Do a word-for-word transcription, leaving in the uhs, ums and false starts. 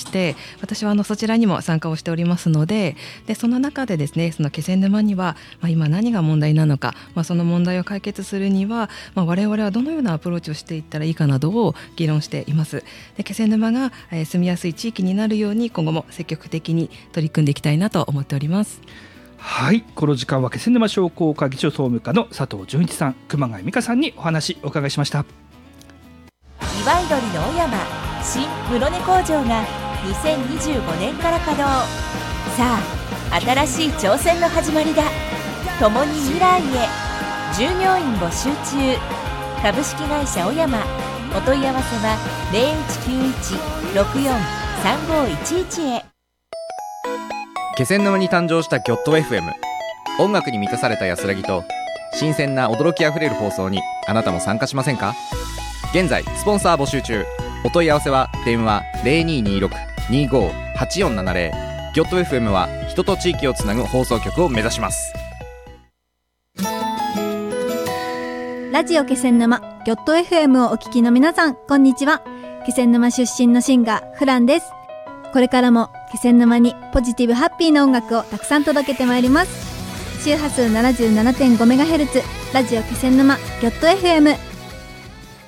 、私はあのそちらにも参加をしておりますので、でその中でですね、その気仙沼には、まあ、今何が問題なのか、まあ、その問題を解決するには、まあ、我々はどのようなアプローチをしていったらいいかなどを議論しています。で気仙沼が、えー、住みやすい地域になるように今後も積極的に取り組んでいきたいなと思っております。 はい、この時間は気仙沼商工会議所総務課の佐藤純一さん、熊谷美香さんにお話お伺いしました。 岩井鳥の小山新室根工場がにせんにじゅうごねんから稼働。さあ新しい挑戦の始まりだ。共に未来へ。従業員募集中。株式会社小山。お問い合わせは ゼロいちきゅういち ろくよん さんごいちいち へ。 気仙沼に誕生したギョット エフエム。 音楽に満たされた安らぎと新鮮な驚きあふれる放送にあなたも参加しませんか？現在スポンサー募集中。お問い合わせは電話 ゼロにーにーろく にーごーはちよんななゼロ。 ギョット エフエム は人と地域をつなぐ放送局を目指します。 ラジオ気仙沼ギョット エフエム をお聞きの皆さん、こんにちは。気仙沼出身のシンガーフランです。これからも気仙沼にポジティブハッピーな音楽をたくさん届けてまいります。周波数 ななじゅうななてんごメガヘルツ ラジオ気仙沼ギョット エフエム。